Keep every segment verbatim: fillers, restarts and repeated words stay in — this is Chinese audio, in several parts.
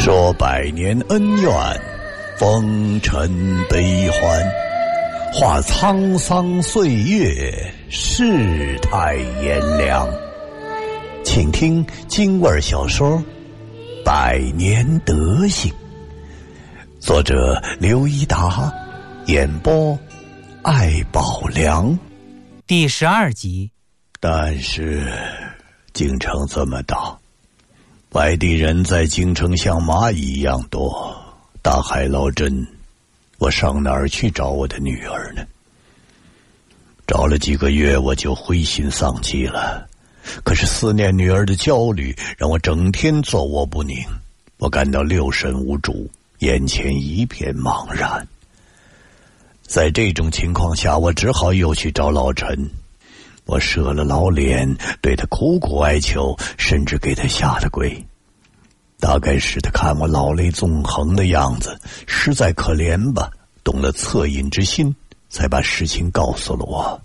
说百年恩怨，风尘悲欢，话沧桑岁月，世态炎凉。请听京味小说《百年德行》，作者刘一达，演播艾宝良。 第十二集。 但是京城这么大，外地人在京城像蚂蚁一样多，大海捞针，我上哪儿去找我的女儿呢？找了几个月，我就灰心丧气了。可是思念女儿的焦虑让我整天坐卧不宁，我感到六神无主，眼前一片茫然。在这种情况下，我只好又去找老陈。我设了老脸，对他苦苦哀求，甚至给他下了跪。大概是他看我老泪纵横的样子，实在可怜吧，动了恻隐之心，才把事情告诉了我。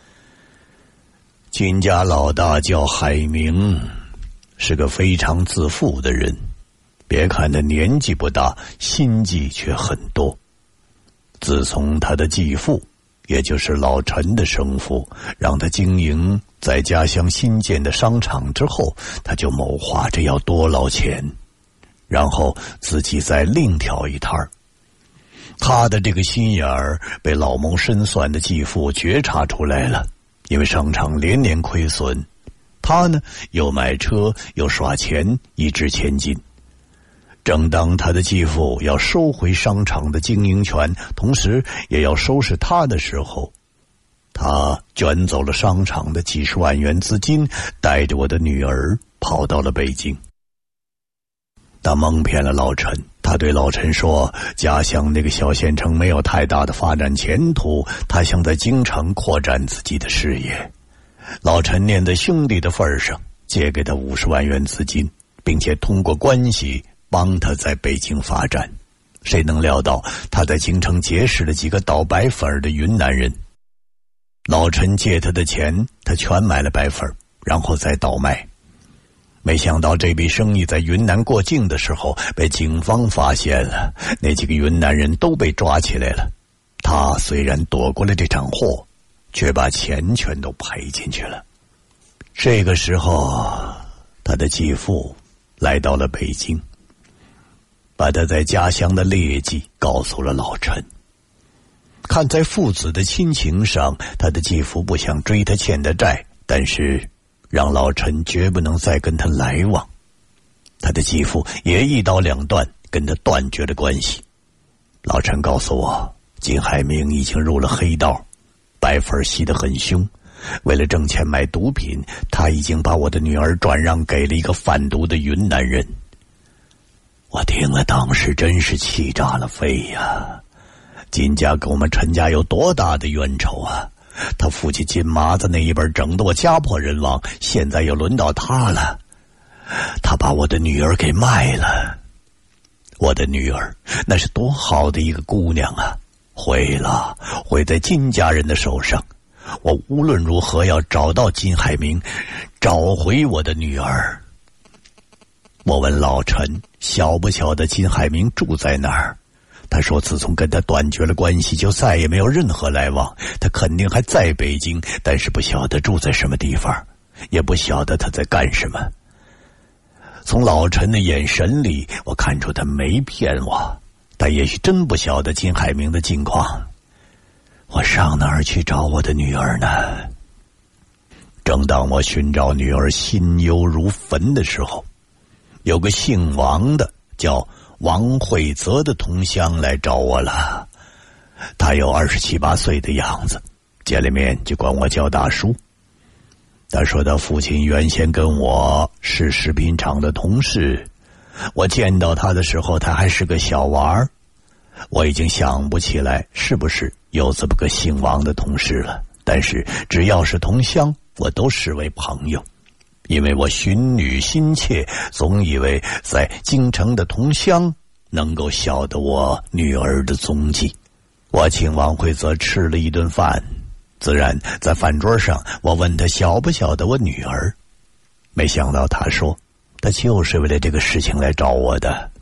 金家老大叫海明，是个非常自负的人，别看他年纪不大，心计却很多。自从他的继父，也就是老陈的生父，让他经营在家乡新建的商场之后，他就谋划着要多捞钱，然后自己再另挑一摊儿。他的这个心眼儿被老谋深算的继父觉察出来了，因为商场连年亏损，他呢又买车又耍钱，一掷千金。正当他的继父要收回商场的经营权，同时也要收拾他的时候，他卷走了商场的几十万元资金，带着我的女儿跑到了北京。他蒙骗了老陈，他对老陈说，家乡那个小县城没有太大的发展前途，他想在京城扩展自己的事业。老陈念在兄弟的份上，借给他五十万元资金，并且通过关系帮他在北京发展。谁能料到他在京城结识了几个倒白粉的云南人。老陈借他的钱，他全买了白粉，然后再倒卖。没想到这笔生意在云南过境的时候被警方发现了，那几个云南人都被抓起来了。他虽然躲过了这场祸，却把钱全都赔进去了。这个时候，他的继父来到了北京，把他在家乡的劣迹告诉了老陈。看在父子的亲情上，他的继父不想追他欠的债，但是让老陈绝不能再跟他来往。他的继父也一刀两断，跟他断绝了关系。老陈告诉我，金海明已经入了黑道，白粉吸得很凶，为了挣钱买毒品，他已经把我的女儿转让给了一个贩毒的云南人。我听了当时真是气炸了肺呀！金家跟我们陈家有多大的冤仇啊！他父亲金麻子那一辈整得我家破人亡，现在又轮到他了。他把我的女儿给卖了。我的女儿那是多好的一个姑娘啊，毁了，毁在金家人的手上。我无论如何要找到金海明，找回我的女儿。我问老陈，晓不晓得金海明住在哪儿？他说自从跟他断绝了关系，就再也没有任何来往。他肯定还在北京，但是不晓得住在什么地方，也不晓得他在干什么。从老陈的眼神里，我看出他没骗我，他也许真不晓得金海明的近况。我上哪儿去找我的女儿呢？正当我寻找女儿心忧如焚的时候，有个姓王的叫王惠泽的同乡来找我了。他有二十七八岁的样子，见了面就管我叫大叔。他说他父亲原先跟我是食品厂的同事，我见到他的时候他还是个小娃儿。我已经想不起来是不是有这么个姓王的同事了，但是只要是同乡，我都视为朋友。因为我寻女心切，总以为在京城的同乡能够晓得我女儿的踪迹。我请王惠泽吃了一顿饭，自然在饭桌上我问他晓不晓得我女儿。没想到他说他就是为了这个事情来找我的，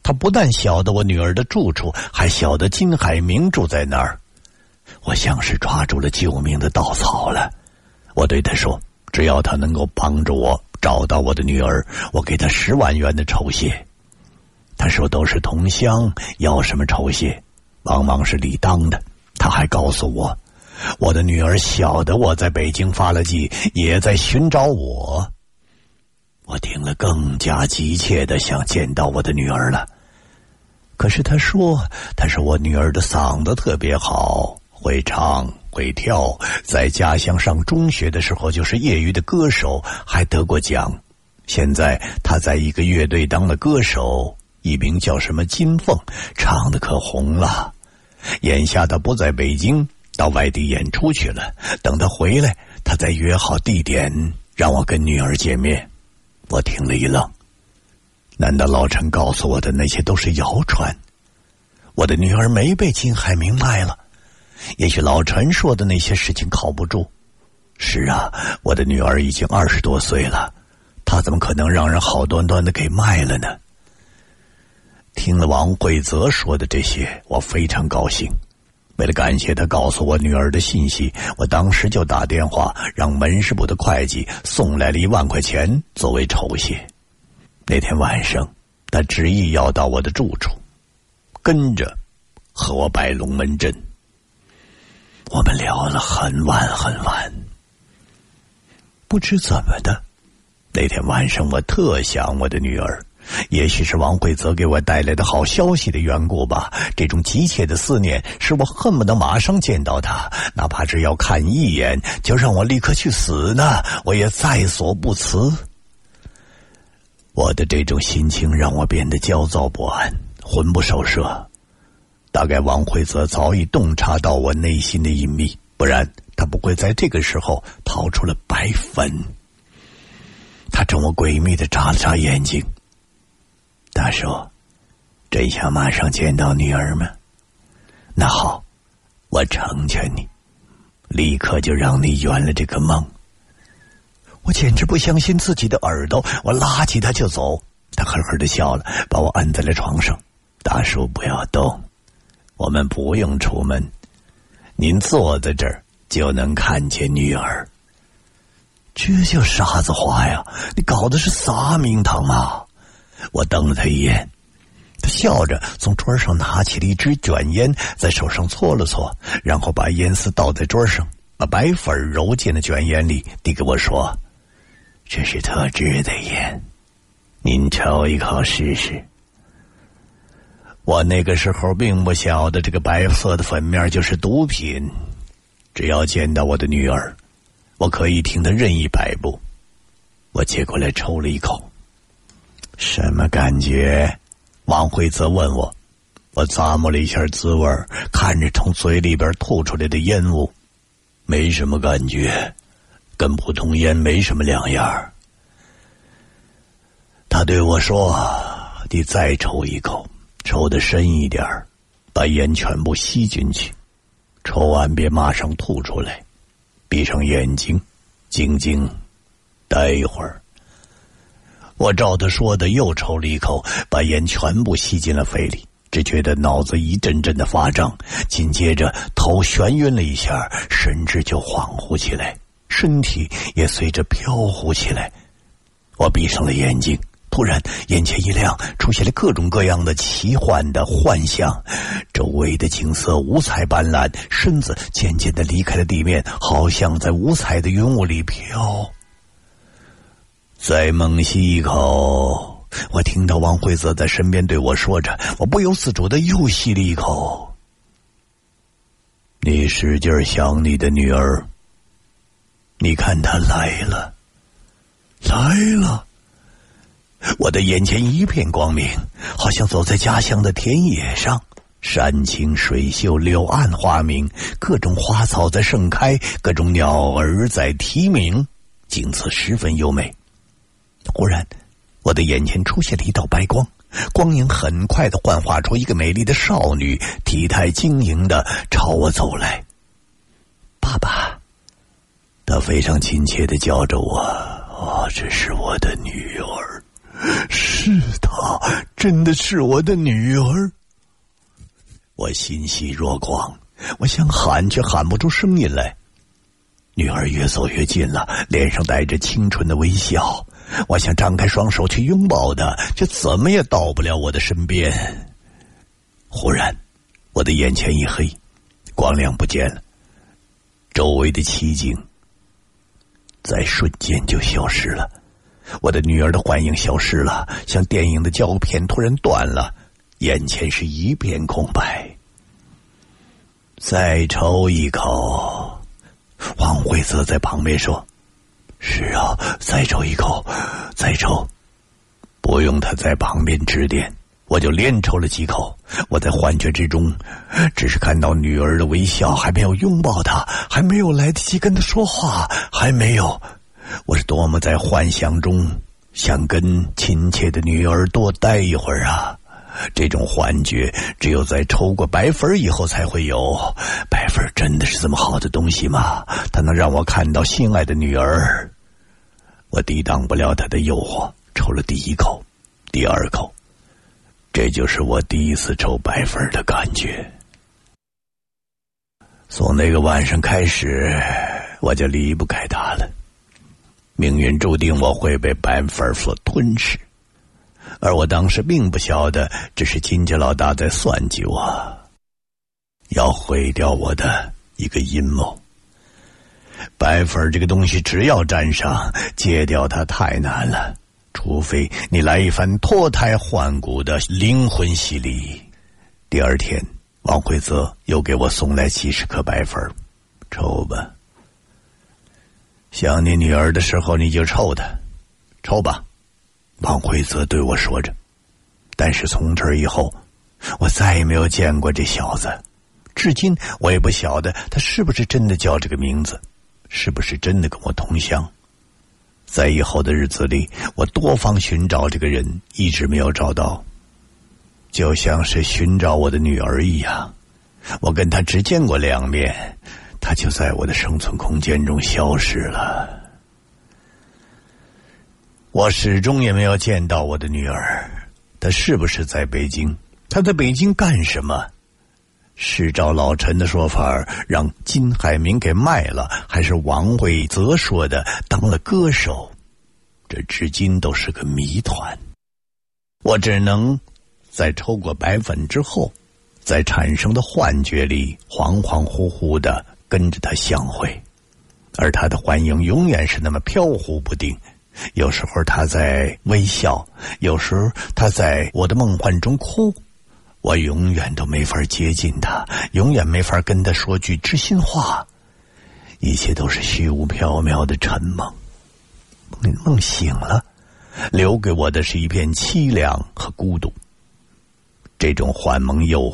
他不但晓得我女儿的住处，还晓得金海明住在哪儿。我像是抓住了救命的稻草了。我对他说，只要他能够帮助我找到我的女儿，我给他十万元的酬谢。他说都是同乡，要什么酬谢，往往是理当的。他还告诉我，我的女儿晓得我在北京发了迹，也在寻找我。我听了更加急切地想见到我的女儿了。可是他说，他说我女儿的嗓子特别好，会唱会跳，在家乡上中学的时候就是业余的歌手，还得过奖。现在他在一个乐队当了歌手，艺名叫什么金凤，唱得可红了。眼下他不在北京，到外地演出去了，等他回来，他再约好地点让我跟女儿见面。我听了一愣，难道老陈告诉我的那些都是谣传？我的女儿没被金海明卖了？也许老陈说的那些事情靠不住。是啊，我的女儿已经二十多岁了，她怎么可能让人好端端的给卖了呢？听了王慧泽说的这些，我非常高兴。为了感谢他告诉我女儿的信息，我当时就打电话让门市部的会计送来了一万块钱作为酬谢。那天晚上，他执意要到我的住处，跟着和我摆龙门阵。我们聊了很晚很晚。不知怎么的，那天晚上我特想我的女儿。也许是王慧泽给我带来的好消息的缘故吧，这种急切的思念使我恨不得马上见到他，哪怕只要看一眼，就让我立刻去死呢，我也在所不辞。我的这种心情让我变得焦躁不安，魂不守舍。大概王慧泽早已洞察到我内心的隐秘，不然他不会在这个时候掏出了白粉。他冲我诡秘地眨了眨眼睛。他说，真想马上见到女儿吗？那好，我成全你，立刻就让你圆了这个梦。我简直不相信自己的耳朵，我拉起他就走。他呵呵地笑了，把我按在了床上。大叔不要动，我们不用出门，您坐在这儿就能看见女儿。这叫傻子话呀，你搞的是啥名堂啊？我瞪了他一眼，他笑着从桌上拿起了一支卷烟，在手上搓了搓，然后把烟丝倒在桌上，把白粉揉进了卷烟里，递给我说，这是特制的烟，您抽一口试试。我那个时候并不晓得这个白色的粉面就是毒品，只要见到我的女儿，我可以听她任意摆布。我接过来抽了一口。什么感觉？王慧泽问我。我咂摸了一下滋味，看着从嘴里边吐出来的烟雾，没什么感觉，跟普通烟没什么两样。他对我说，你再抽一口，抽得深一点，把烟全部吸进去，抽完别马上吐出来，闭上眼睛，静静待一会儿。我照他说的又抽了一口，把烟全部吸进了肺里，只觉得脑子一阵阵的发胀，紧接着头眩晕了一下，神志就恍惚起来，身体也随着飘忽起来。我闭上了眼睛，突然眼前一亮，出现了各种各样的奇幻的幻象，周围的景色五彩斑斓，身子渐渐地离开了地面，好像在五彩的云雾里飘。再猛吸一口，我听到王慧泽在身边对我说着，我不由自主地又吸了一口。你使劲想你的女儿，你看她来了，来了。我的眼前一片光明，好像走在家乡的田野上，山清水秀，柳暗花明，各种花草在盛开，各种鸟儿在啼鸣，景色十分优美。忽然我的眼前出现了一道白光，光影很快地幻化出一个美丽的少女，体态晶莹地朝我走来。爸爸，她非常亲切地叫着我，哦，这是我的女儿，是她，真真的是我的女儿。我欣喜若狂，我想喊却喊不出声音来。女儿越走越近了，脸上带着清纯的微笑，我想张开双手去拥抱她，却怎么也到不了我的身边。忽然我的眼前一黑，光亮不见了，周围的寂静在瞬间就消失了，我的女儿的幻影消失了，像电影的胶片突然断了，眼前是一片空白。再抽一口，王慧泽在旁边说：是啊，再抽一口，再抽。不用他在旁边指点，我就连抽了几口。我在幻觉之中只是看到女儿的微笑，还没有拥抱她，还没有来得及跟她说话，还没有。我是多么在幻想中想跟亲切的女儿多待一会儿啊！这种幻觉只有在抽过白粉以后才会有。白粉真的是这么好的东西吗？它能让我看到心爱的女儿。我抵挡不了它的诱惑，抽了第一口，第二口，这就是我第一次抽白粉的感觉。从那个晚上开始，我就离不开它了。命运注定我会被白粉所吞噬，而我当时并不晓得，只是金家老大在算计我，要毁掉我的一个阴谋。白粉这个东西只要沾上，戒掉它太难了，除非你来一番脱胎换骨的灵魂洗礼。第二天，王慧泽又给我送来几十颗白粉，抽吧。想你女儿的时候你就抽她，抽吧，王慧泽对我说着。但是从这以后，我再也没有见过这小子，至今我也不晓得他是不是真的叫这个名字，是不是真的跟我同乡。在以后的日子里，我多方寻找这个人，一直没有找到，就像是寻找我的女儿一样。我跟他只见过两面，他就在我的生存空间中消失了。我始终也没有见到我的女儿，她是不是在北京？她在北京干什么？是照老陈的说法让金海明给卖了，还是王慧泽说的当了歌手？这至今都是个谜团。我只能在抽过白粉之后，在产生的幻觉里恍恍惚惚地跟着他相会，而他的幻影永远是那么飘忽不定。有时候他在微笑，有时候他在我的梦幻中哭，我永远都没法接近他，永远没法跟他说句知心话，一切都是虚无缥缈的沉梦。梦醒了，留给我的是一片凄凉和孤独。这种幻梦诱惑